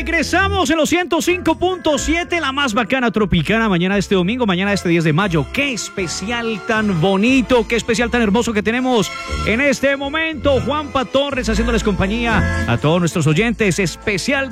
Regresamos en los 105.7, la más bacana tropicana, mañana de este domingo, mañana de este 10 de mayo. Qué especial tan bonito, qué especial tan hermoso que tenemos en este momento. Juanpa Torres haciéndoles compañía a todos nuestros oyentes. Especial